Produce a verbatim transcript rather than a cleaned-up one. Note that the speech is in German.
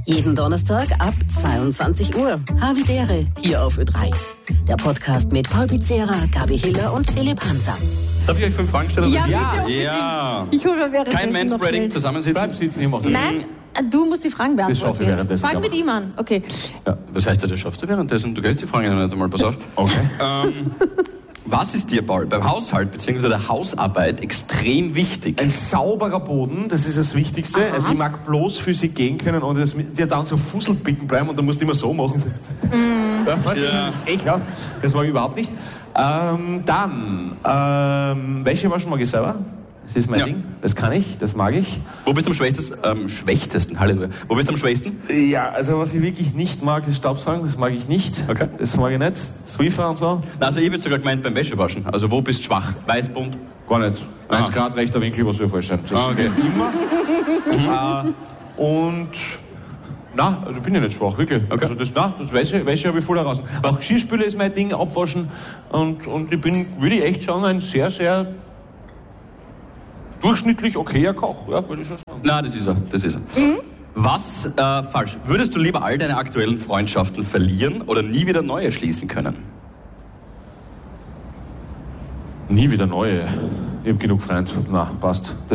Jeden Donnerstag ab zweiundzwanzig Uhr. Havidere, hier auf Ö drei. Der Podcast mit Paul Pizzera, Gabi Hiller und Philipp Hanser. Darf ich euch fünf Fragen stellen? Ja, ja. bitte, ja. Ich hole mir währenddessen Kein Manspreading, zusammensitzen. Bleib sitzen, ich mach das. Nein, du musst die Fragen Das schaffe ich beantworten. währenddessen, Fang ja. mit ihm an. Okay. Ja, was heißt das, das schaffst du währenddessen? Du gehst die Fragen nicht einmal, pass auf. Okay. Ähm, was ist dir, Paul, beim Haushalt bzw. der Hausarbeit extrem wichtig? Ein sauberer Boden, das ist das Wichtigste. Aha. Also ich mag bloß für sie gehen können und das, dir dann so Fusselbicken bleiben und dann musst du immer so machen. Mm. Ja, weißt du, Ja. Das ist ekelhaft. Das mag ich überhaupt nicht. Ähm, dann, ähm, Wäsche waschen mag ich selber. Das ist mein Ja. Ding. Das kann ich, das mag ich. Wo bist du am schwächsten? Ähm, schwächtesten, Halleluja. Wo bist du am schwächsten? Ja, also was ich wirklich nicht mag, ist Staubsaugen. Das mag ich nicht. Okay. Das mag ich nicht. Swiffer und so. Na, also ich hätte sogar gemeint beim Wäschewaschen. Also wo bist du schwach? Weißbund? Gar nicht. neunzig Ah. Grad rechter Winkel, was soll falsch sein. Das Ah, okay. geht immer. äh, und na, also bin ich nicht schwach, wirklich. Okay. Also das, na, das Wäsche, Wäsche habe ich voll heraus. Auch Geschirrspüle ist mein Ding, abwaschen. Und, und ich bin, würde ich echt sagen, ein sehr, sehr durchschnittlich okayer Koch. Ja, würde ich schon sagen. Na, das ist er, das ist er. Mhm. Was, äh, falsch, würdest du lieber all deine aktuellen Freundschaften verlieren oder nie wieder neue schließen können? Nie wieder neue. Ich habe genug Freunde. Na, passt.